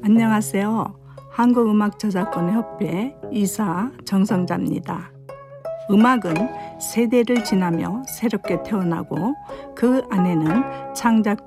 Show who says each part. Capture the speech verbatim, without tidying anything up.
Speaker 1: 안녕하세요. 한국음악저작권협회 이사 정성자입니다. 음악은 세대를 지나며 새롭게 태어나고 그 안에는 창작